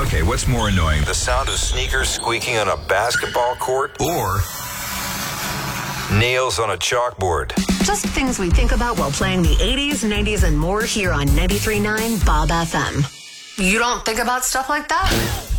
Okay, what's more annoying? The sound of sneakers squeaking on a basketball court? Or nails on a chalkboard? Just things we think about while playing the 80s, 90s, and more here on 93.9 Bob FM. You don't think about stuff like that?